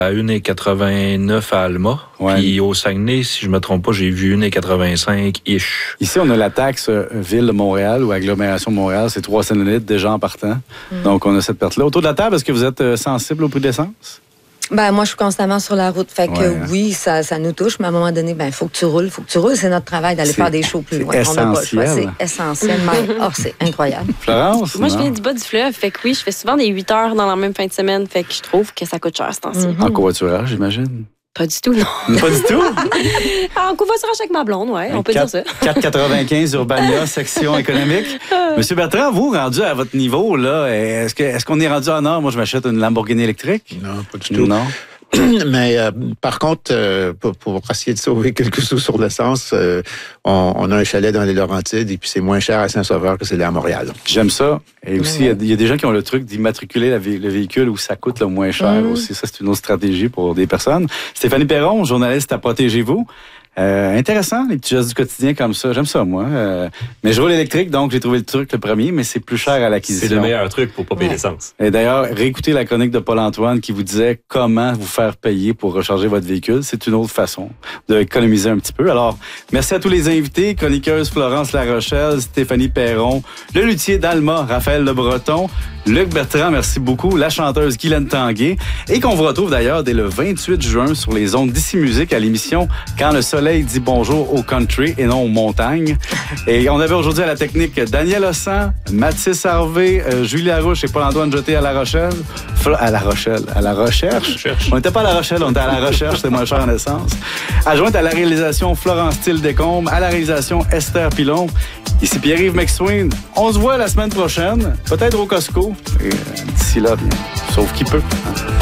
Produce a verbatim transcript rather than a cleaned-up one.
à un virgule quatre-vingt-neuf à Alma. Ouais. Puis au Saguenay, si je me trompe pas, j'ai vu un virgule quatre-vingt-cinq-ish. Ici, on a la taxe euh, Ville de Montréal ou Agglomération de Montréal. C'est trois cents le litre déjà en partant. Mm. Donc, on a cette perte-là. Autour de la table, est-ce que vous êtes euh, sensible au prix de l'essence? Ben, moi, je suis constamment sur la route. Fait que ouais, hein. oui, ça, ça nous touche, mais à un moment donné, ben, il faut que tu roules. Il faut que tu roules. C'est notre travail d'aller faire des shows plus loin. Essentiel. On n'a pas le choix. C'est essentiel. Oh, c'est incroyable. Florence? Moi, je viens du bas du fleuve. Fait que oui, je fais souvent des huit heures dans la même fin de semaine. Fait que je trouve que ça coûte cher, ce temps-ci. Mm-hmm. En covoiturage, j'imagine? Pas du tout, non. Pas du tout? En covoiturage avec ma blonde, oui, on peut quatre, dire ça. quatre quatre-vingt-quinze Urbania, section économique. Monsieur Bertrand, vous, rendu à votre niveau, là, est-ce, que, est-ce qu'on est rendu en or? Moi, je m'achète une Lamborghini électrique. Non, pas du tout. Non. Mais euh, par contre, euh, pour, pour essayer de sauver quelques sous sur l'essence, euh, on, on a un chalet dans les Laurentides et puis c'est moins cher à Saint-Sauveur que c'est à Montréal. J'aime ça. Et aussi, il y, y a des gens qui ont le truc d'immatriculer la vé- le véhicule où ça coûte le moins cher mmh. aussi. Ça, c'est une autre stratégie pour des personnes. Stéphanie Perron, journaliste à Protégez-vous. Euh, intéressant, les petits gestes du quotidien comme ça. J'aime ça, moi. Euh, mais je roule électrique, donc j'ai trouvé le truc le premier, mais c'est plus cher à l'acquisition. C'est le meilleur truc pour pas payer ouais. l'essence. Et d'ailleurs, réécoutez la chronique de Paul-Antoine qui vous disait comment vous faire payer pour recharger votre véhicule. C'est une autre façon d'économiser un petit peu. Alors, merci à tous les invités. Chroniqueuse Florence Larochelle, Stéphanie Perron, le luthier d'Alma, Raphaël Le Breton, Luc Bertrand, merci beaucoup, la chanteuse Guylaine Tanguay, et qu'on vous retrouve d'ailleurs dès le vingt-huit juin sur les ondes d'Ici Musique à l'émission Quand le soleil dit bonjour au country et non aux montagnes. Et on avait aujourd'hui à la technique Daniel Ossan, Mathis Harvey, euh, Julie Larouche et Paul-Antoine Jeté à La Rochelle. Fl- à La Rochelle, à la recherche. Recherche. On n'était pas à La Rochelle, on était à La Recherche, c'est moins cher en essence. Adjointe à la réalisation Florence Thiel Descombes, à la réalisation Esther Pilon. Ici Pierre-Yves McSween. On se voit la semaine prochaine, peut-être au Costco. Et euh, d'ici là, bien, sauf qui peut. Hein.